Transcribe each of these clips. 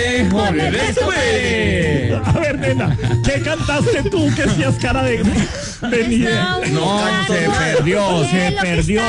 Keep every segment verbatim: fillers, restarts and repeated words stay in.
Con el resto Pérez. A ver, nena, ¿qué cantaste tú que hacías cara de, de ni idea? No, se perdió, se perdió.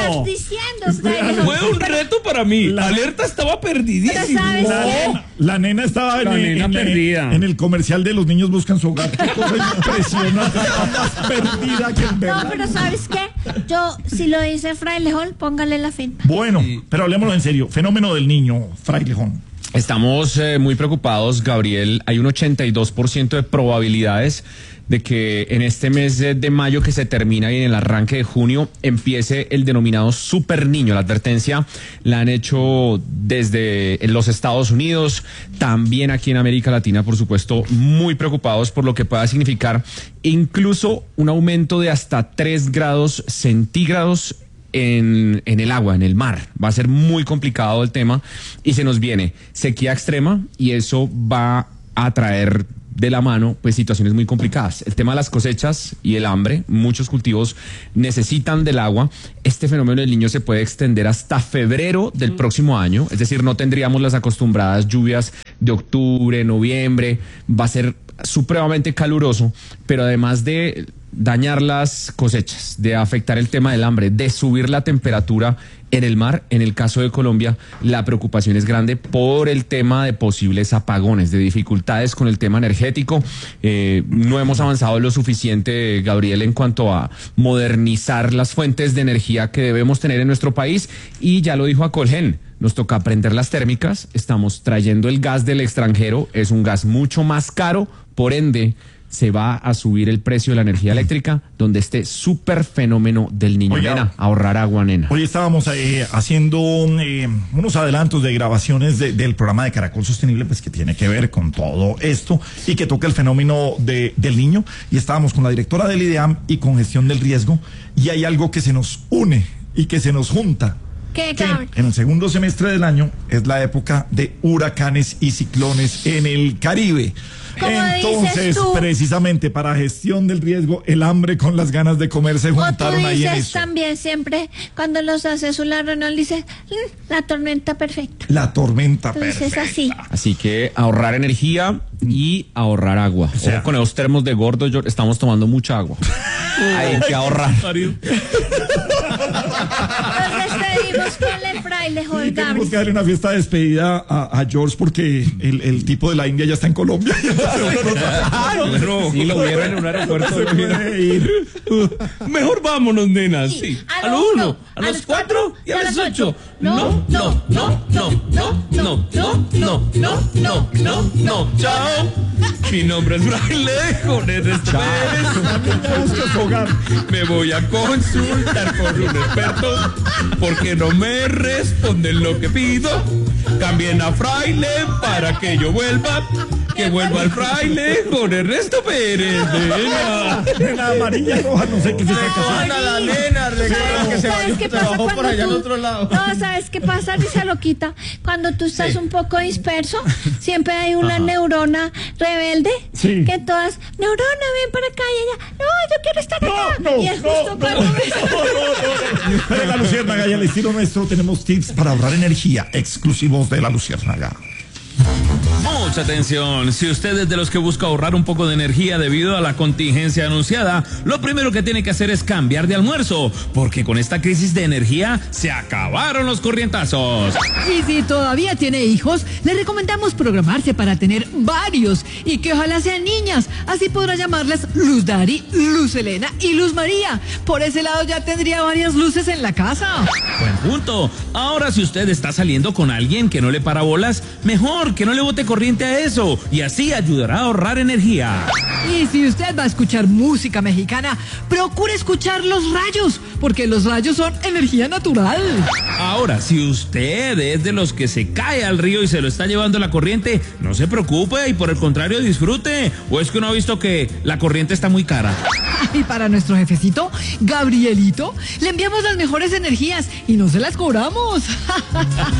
Fue un reto para mí. La alerta estaba perdidísima. La nena, la nena estaba en, La el, nena en, perdida. en el comercial de Los Niños Buscan Su Hogar. Qué cosa impresionante. Está más perdida que en verdad. No, pero ¿sabes qué? Yo, si lo dice Frailejón, póngale la fin. Bueno, pero hablemoslo en serio. Fenómeno del niño, Frailejón. Estamos eh, muy preocupados, Gabriel. Hay un ochenta y dos por ciento de probabilidades de que en este mes de, de mayo que se termina y en el arranque de junio empiece el denominado super niño. La advertencia la han hecho desde los Estados Unidos, también aquí en América Latina, por supuesto, muy preocupados por lo que pueda significar incluso un aumento de hasta tres grados centígrados En, en el agua, en el mar. Va a ser muy complicado el tema y se nos viene sequía extrema y eso va a traer de la mano pues situaciones muy complicadas. El tema de las cosechas y el hambre, muchos cultivos necesitan del agua. Este fenómeno del niño se puede extender hasta febrero del próximo año, es decir, no tendríamos las acostumbradas lluvias de octubre, noviembre. Va a ser supremamente caluroso, pero además de dañar las cosechas, de afectar el tema del hambre, de subir la temperatura en el mar, en el caso de Colombia, la preocupación es grande por el tema de posibles apagones, de dificultades con el tema energético. Eh, no hemos avanzado lo suficiente, Gabriel, en cuanto a modernizar las fuentes de energía que debemos tener en nuestro país, y ya lo dijo Acolgen, nos toca prender las térmicas, estamos trayendo el gas del extranjero, es un gas mucho más caro, por ende, se va a subir el precio de la energía eléctrica, donde este súper fenómeno del niño. Oiga, nena, ahorrar agua, nena. Hoy estábamos eh, haciendo eh, unos adelantos de grabaciones de, del programa de Caracol Sostenible, pues que tiene que ver con todo esto y que toca el fenómeno de, del niño. Y estábamos con la directora del IDEAM y con gestión del riesgo. Y hay algo que se nos une y que se nos junta. ¿Qué, Que cabrón? en el segundo semestre del año es la época de huracanes y ciclones en el Caribe. ¿Cómo Entonces, dices tú? precisamente para gestión del riesgo, el hambre con las ganas de comer se O tú juntaron ahí en dices eso. también siempre, cuando los haces un Ronald, dices, "Mm, la tormenta perfecta". La tormenta Entonces perfecta. es así. Así que ahorrar energía y ahorrar agua. O sea, Ojo con esos termos de gordo, yo, estamos tomando mucha agua. Hay que ahorrar. Nos despedimos con el Frailejón, Y tenemos Gabriel. que darle una fiesta de despedida a, a George porque el, el tipo de la India ya está en Colombia. Bueno, sí, lo vieron en un aeropuerto. Se puede ir. Mejor vámonos, nenas. Sí, A lo uno, a los cuatro y a las ocho. No, no, no, no, no, no, no, no, no, no, no, no. Chao. Mi nombre es Frailejón Ernesto Pérez. Me voy a consultar con un experto porque no me responden lo que pido. Cambien a Fraile para que yo vuelva. Que vuelva al Fraile con Ernesto Pérez. Nena. Nena amarilla, roja, no sé qué se está casando. la nena, recuerda que se ¿Sabes vayó, qué pasa trabajó por cuando allá tú- al otro lado. No, ¿sabes qué pasa, Risa Loquita? Cuando tú estás Sí. un poco disperso, siempre hay una neurona rebelde Sí. que todas, neurona, ven para acá, y ella, no, yo quiero estar acá. No, no, y es no, justo no, cuando no, no, no. De la Luciérnaga y al estilo nuestro tenemos tips para ahorrar energía exclusivos de la Luciérnaga. Mucha atención, si usted es de los que busca ahorrar un poco de energía debido a la contingencia anunciada, lo primero que tiene que hacer es cambiar de almuerzo, porque con esta crisis de energía se acabaron los corrientazos. Y si todavía tiene hijos, le recomendamos programarse para tener varios y que ojalá sean niñas. Así podrá llamarles Luz Dari, Luz Elena y Luz María. Por ese lado ya tendría varias luces en la casa. Buen punto. Ahora, si usted está saliendo con alguien que no le para bolas, mejor que no le bote corriente a eso y así ayudará a ahorrar energía. Y si usted va a escuchar música mexicana, procure escuchar los rayos, porque los rayos son energía natural. Ahora, si usted es de los que se cae al río y se lo está llevando la corriente, no se preocupe y por el contrario disfrute. ¿O es que uno ha visto que la corriente está muy cara? Y para nuestro jefecito, Gabrielito, le enviamos las mejores energías y no se las cobramos.